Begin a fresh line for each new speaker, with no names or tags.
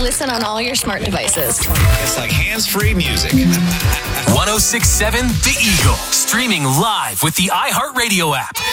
listen on all your smart devices.
It's like hands-free music.
106.7 The Eagle. Streaming live with the iHeartRadio app.